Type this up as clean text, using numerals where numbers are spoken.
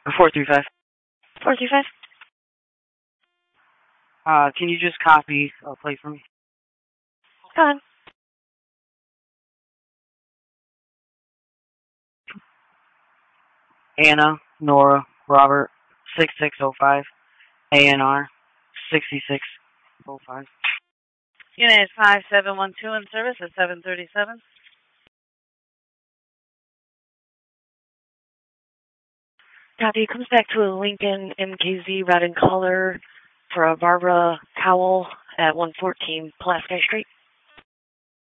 435. 435. Can you just copy a plate for me? Go on. Anna, Nora, Robert, 6605, ANR, 6605. Unit 5712 in service at 737. Copy. Comes back to a Lincoln MKZ red in color for a Barbara Cowell at 114 Pulaski Street.